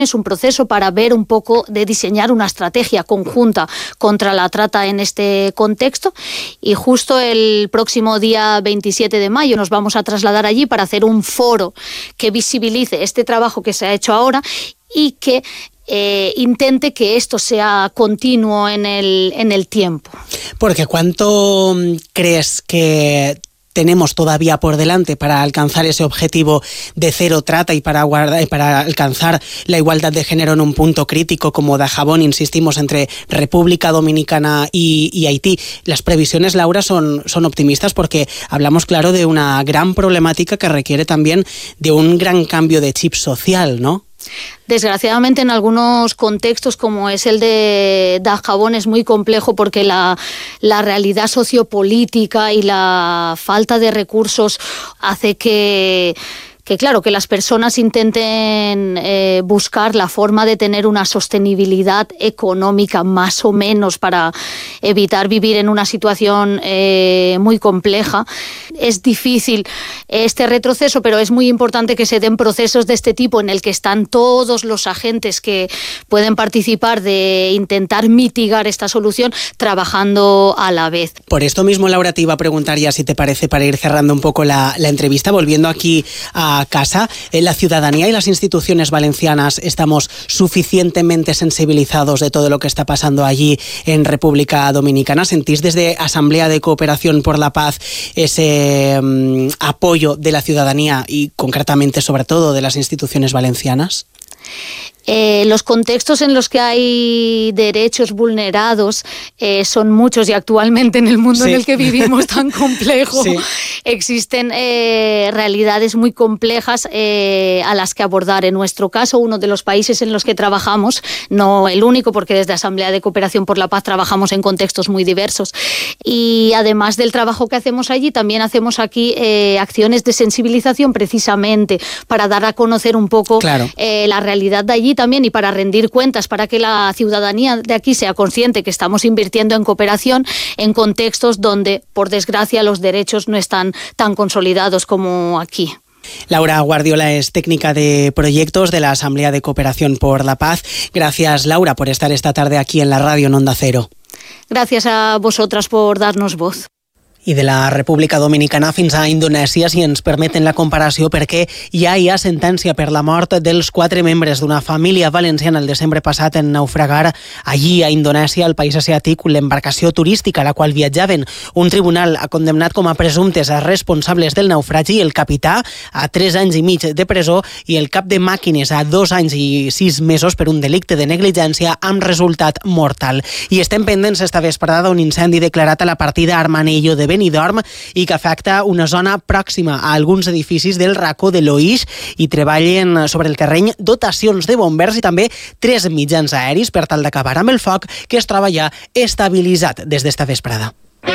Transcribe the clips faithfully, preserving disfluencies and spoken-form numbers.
Es un proceso para ver un poco, de diseñar una estrategia conjunta contra la trata en este contexto, y justo el próximo día veintisiete de mayo nos vamos a trasladar allí para hacer un foro que visibilice este trabajo que se ha hecho ahora y que eh, intente que esto sea continuo en el, en el tiempo. Porque ¿cuánto crees que tenemos todavía por delante para alcanzar ese objetivo de cero trata y para, guardar, para alcanzar la igualdad de género en un punto crítico como Dajabón, insistimos, entre República Dominicana y, y Haití? Las previsiones, Laura, son, son optimistas porque hablamos, claro, de una gran problemática que requiere también de un gran cambio de chip social, ¿no? Desgraciadamente, en algunos contextos, como es el de Dajabón, es muy complejo porque la, la realidad sociopolítica y la falta de recursos hace que... que claro, que las personas intenten eh, buscar la forma de tener una sostenibilidad económica más o menos para evitar vivir en una situación eh, muy compleja. Es difícil este retroceso, pero es muy importante que se den procesos de este tipo en el que están todos los agentes que pueden participar de intentar mitigar esta solución trabajando a la vez. Por esto mismo, Laura, te iba a preguntar ya, si te parece, para ir cerrando un poco la, la entrevista, volviendo aquí a casa, ¿la ciudadanía y las instituciones valencianas estamos suficientemente sensibilizados de todo lo que está pasando allí en República Dominicana? ¿Sentís desde Asamblea de Cooperación por la Paz ese um, apoyo de la ciudadanía y concretamente, sobre todo, de las instituciones valencianas? Eh, los contextos en los que hay derechos vulnerados eh, son muchos, y actualmente en el mundo sí. en el que vivimos tan complejo sí. existen eh, realidades muy complejas eh, a las que abordar. En nuestro caso, uno de los países en los que trabajamos, no el único, porque desde Asamblea de Cooperación por la Paz trabajamos en contextos muy diversos, y además del trabajo que hacemos allí, también hacemos aquí eh, acciones de sensibilización precisamente para dar a conocer un poco claro. eh, la realidad de allí también, y para rendir cuentas, para que la ciudadanía de aquí sea consciente que estamos invirtiendo en cooperación en contextos donde, por desgracia, los derechos no están tan consolidados como aquí. Laura Guardiola es técnica de proyectos de la Asamblea de Cooperación por la Paz. Gracias, Laura, por estar esta tarde aquí en la radio en Onda Cero. Gracias a vosotras por darnos voz. I de la República Dominicana fins a Indonèsia, si ens permeten la comparació, perquè ja hi ha sentència per la mort dels quatre membres d'una família valenciana el desembre passat en naufragar allí a Indonèsia, al país asiàtic, l'embarcació turística a la qual viatjaven. Un tribunal ha condemnat com a presumptes a responsables del naufragi el capità a tres anys i mig de presó i el cap de màquines a dos anys i sis mesos per un delicte de negligència amb resultat mortal. I estem pendents esta vesprada d'un incendi declarat a la partida Armanello de Benidorm i que afecta una zona pròxima a alguns edificis del racó de l'Oix, i treballen sobre el terreny dotacions de bombers i també tres mitjans aeris per tal d'acabar amb el foc, que es troba ja estabilitzat des d'esta vesprada.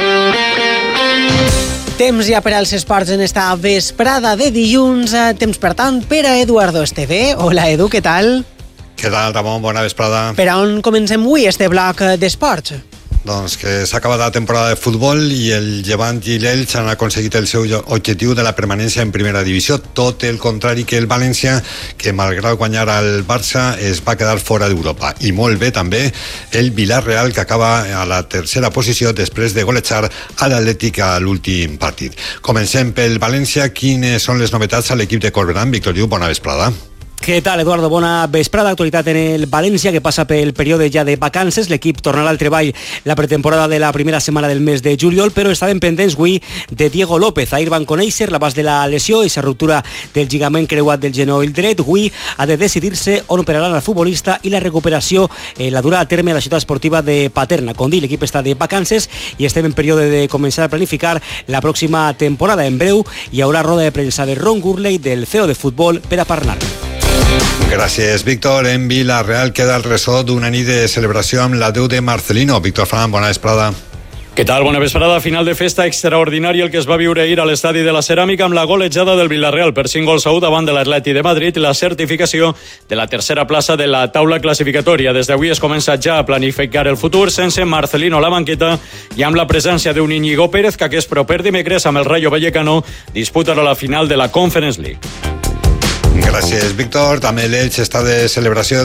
Temps ja per als esports en esta vesprada de dilluns. Temps, per tant, per a Eduardo Esteve. Hola, Edu, què tal? Què tal, Ramon? Bona vesprada. Per a on comencem avui este bloc d'esports? Doncs que s'ha acabat la temporada de futbol i el Llevant i l'Elx han aconseguit el seu objectiu de la permanència en primera divisió, tot el contrari que el València, que malgrat guanyar al Barça es va quedar fora d'Europa. I molt bé també el Villarreal, que acaba a la tercera posició després de golejar a l'Atlètic a l'últim partit. Comencem pel València. Quines són les novetats a l'equip de Corberán? Víctor Lluc, bona vesprada. Què tal, Eduardo? Bona vesprada. Actualitat en el València, que passa pel període ja de vacances. L'equip tornarà al treball la pretemporada de la primera setmana del mes de juliol, però estaven pendents avui de Diego López. Ahir van conèixer l'abast de la lesió i la ruptura del lligament creuat del genoll dret. Avui ha de decidir-se on operaran el futbolista i la recuperació eh, la durà a terme a la ciutat esportiva de Paterna. Com dir, l'equip està de vacances i estem en període de començar a planificar la pròxima temporada. En breu hi haurà roda de premsa de Ron Gurley, del C E O de futbol, per a parlar. Gràcies, Víctor. En Villarreal queda el ressò d'una nit de celebració amb l'adeu de Marcelino. Víctor Fran, bona vesprada. Què tal? Bona vesprada. Final de festa extraordinària el que es va viure ahir a l'estadi de la Ceràmica amb la golejada del Villarreal per cinc gols a u davant de l'Atleti de Madrid i la certificació de la tercera plaça de la taula classificatòria. Des d'avui es comença ja a planificar el futur sense Marcelino a la banqueta i amb la presència d'un Íñigo Pérez, que aquest proper dimecres amb el Rayo Vallecano disputarà la final de la Conference League. Gràcies, Víctor. També l'Elx està de celebració